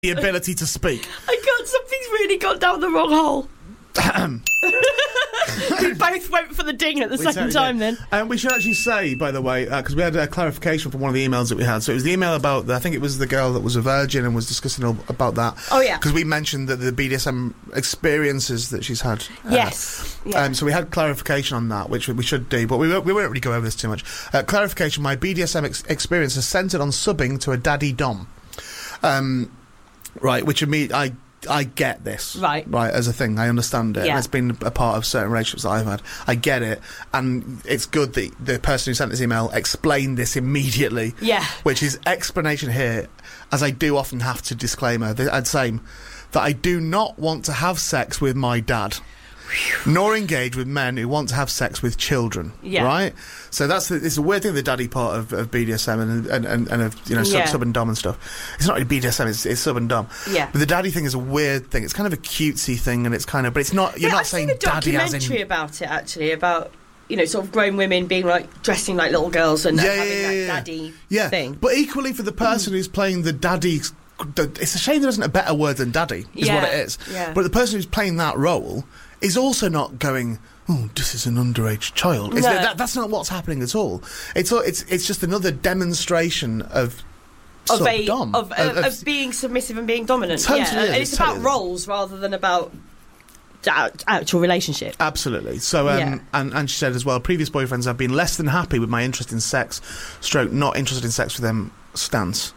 the ability to speak. Something's really gone down the wrong hole. We both went for the ding at the same time then. And we should actually say, by the way, because we had a clarification from one of the emails that we had. So it was the email about, I think it was the girl that was a virgin and was discussing about that. Oh, yeah. Because we mentioned that the BDSM experiences that she's had. Yes. Yeah. So we had clarification on that, which we should do, but we won't really go over this too much. Clarification, my BDSM experience is centred on subbing to a daddy dom. Right, which I get this. Right, as a thing. I understand it. Yeah. And it's been a part of certain relationships that I've had. I get it. And it's good that the person who sent this email explained this immediately. Yeah. Which is explanation here, as I do often have to disclaimer, I'd say that I do not want to have sex with my dad. Nor engage with men who want to have sex with children. Yeah. Right? So it's a weird thing, the daddy part of BDSM and of sub and dom and stuff. It's not really BDSM, it's sub and dom. Yeah. But the daddy thing is a weird thing. It's kind of a cutesy thing, and it's kind of, but it's not. You're not saying daddy as in. I've seen a documentary about it actually, about sort of grown women being like dressing like little girls and having that daddy thing. But equally for the person who's playing the daddy. It's a shame there isn't a better word than daddy. Is what it is. Yeah. But the person who's playing that role is also not going, oh, this is an underage child. No. That's not what's happening at all. It's just another demonstration of being submissive and being dominant. Totally and it's about roles rather than about actual relationship. Absolutely. So, and she said as well, previous boyfriends have been less than happy with my interest in sex, not interested in sex with them stance.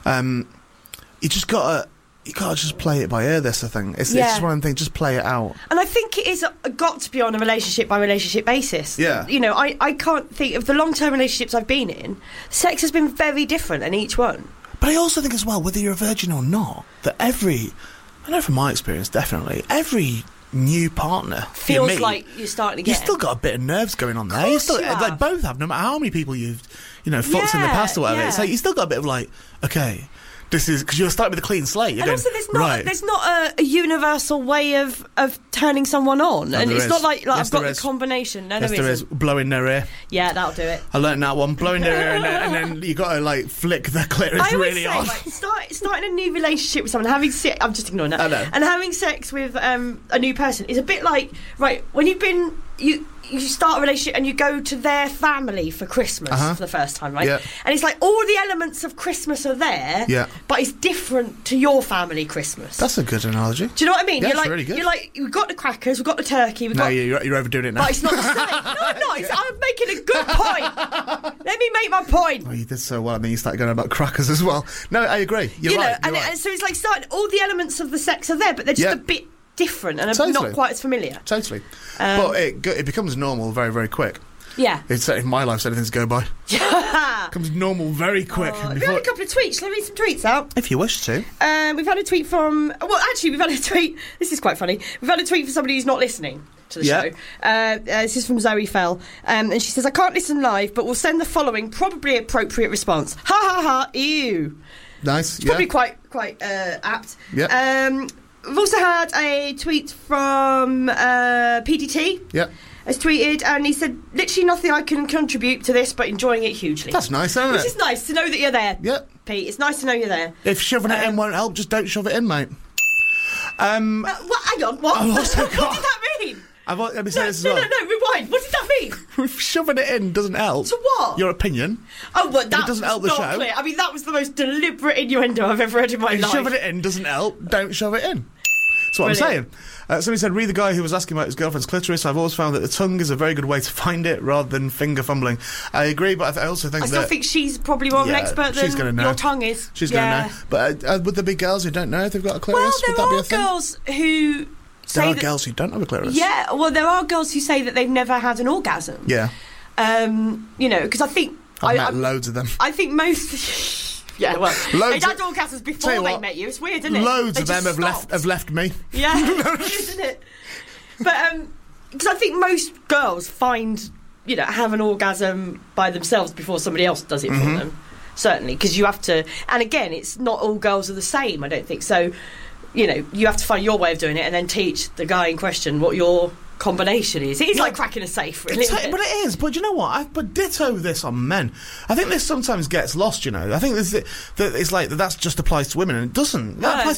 You can't just play it by ear, this, I think. It's just one of them things, just play it out. And I think it is got to be on a relationship-by-relationship basis. Yeah. I can't think of the long-term relationships I've been in, sex has been very different in each one. But I also think as well, whether you're a virgin or not, that I know from my experience, definitely, every new partner feels like you're starting to get... You've still got a bit of nerves going on there. You still, like, both have, no matter how many people you've, fucked in the past or whatever. It's like, you still got a bit of like, okay... This is because you're starting with a clean slate. You're also, there's not a universal way of turning someone on, and it's not like I've got the combination. No, there is blowing their ear. Yeah, that'll do it. I learned that one. Blowing their ear, and then you got to flick the clitoris really hard. Starting a new relationship with someone, having sex. I'm just ignoring that. I know. And having sex with a new person is a bit like when you've been you start a relationship and you go to their family for Christmas for the first time, right? Yeah. And it's like all the elements of Christmas are there, but it's different to your family Christmas. That's a good analogy. Do you know what I mean? Yeah, it's really good. You're like, we've got the crackers, we've got the turkey, you're overdoing it now. But it's not the same. No, I'm making a good point. Let me make my point. Oh, you did so well. I mean, you started going about crackers as well. No, I agree. You're right. And so it's like all the elements of the sex are there, but they're just a bit different and not quite as familiar. Totally. But it becomes normal very, very quick. Yeah. It's in my life, anything's go by. It becomes normal very quick. We've had a couple of tweets. Shall I read some tweets out? If you wish to. We've had a tweet from... Well, actually, we've had a tweet... This is quite funny. We've had a tweet from somebody who's not listening to the show. This is from Zoe Fell. And she says, I can't listen live, but will send the following probably appropriate response. Ha ha ha, ew. Nice, it's probably quite apt. Yeah. We've also had a tweet from PDT. Yeah. Has tweeted, and he said, literally nothing I can contribute to this, but enjoying it hugely. That's nice, isn't it? Which is nice to know that you're there. Yep. Pete, it's nice to know you're there. If shoving it in won't help, just don't shove it in, mate. Hang on, what? What did that mean? Let me say this as well. No, rewind. What did that mean? Shoving it in doesn't help. To what? Your opinion. Oh, but that doesn't help the show. Clear. I mean, that was the most deliberate innuendo I've ever heard in my life. Shoving it in doesn't help, don't shove it in. That's what I'm saying. Somebody said, read the guy who was asking about his girlfriend's clitoris. I've always found that the tongue is a very good way to find it rather than finger fumbling. I agree, but I also think I still think she's probably more of an expert than your tongue is. She's going to know. But would there be girls who don't know if they've got a clitoris? Well, there are girls who... There are girls who don't have a clitoris. Yeah, well, there are girls who say that they've never had an orgasm. Yeah. Because I think... I've met loads of them. I think most... Yeah, well, they'd had orgasms before they met you. It's weird, isn't it? Loads of them have left me. Yeah, isn't it? But because I think most girls have an orgasm by themselves before somebody else does it for them. Certainly, because you have to. And again, it's not all girls are the same. I don't think so. You have to find your way of doing it, and then teach the guy in question what your combination is. It is like cracking a safe, really. But it is. But you know what? But ditto this on men. I think this sometimes gets lost. I think it's like that just applies to women, and it doesn't. That applies